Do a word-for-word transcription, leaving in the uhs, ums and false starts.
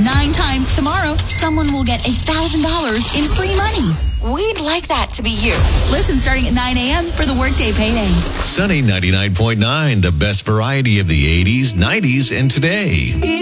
Nine times tomorrow, someone will get one thousand dollars in free money. We'd like that to be you. Listen starting at nine a.m. for the Workday Payday. Sunny ninety-nine point nine, the best variety of the eighties, nineties, and today.